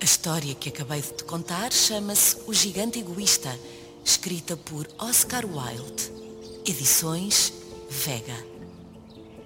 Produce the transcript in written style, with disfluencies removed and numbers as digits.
A história que acabei de te contar chama-se O Gigante Egoísta, escrita por Oscar Wilde. Edições Vega.